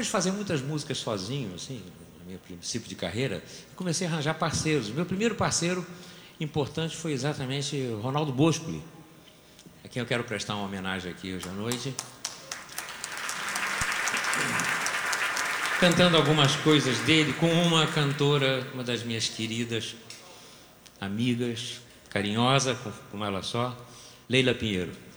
depois de fazer muitas músicas sozinho, assim, no meu princípio de carreira, comecei a arranjar parceiros. O meu primeiro parceiro importante foi exatamente o Ronaldo Boscoli, a quem eu quero prestar uma homenagem aqui hoje à noite, cantando algumas coisas dele com uma cantora, uma das minhas queridas amigas, carinhosa, como ela só, Leila Pinheiro.